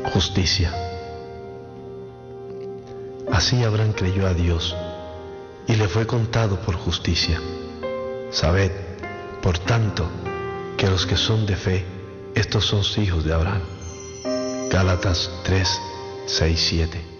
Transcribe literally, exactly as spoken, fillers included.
Justicia. Así Abraham creyó a Dios, y le fue contado por justicia. Sabed, por tanto, que los que son de fe, estos son hijos de Abraham. Gálatas tres, seis, siete.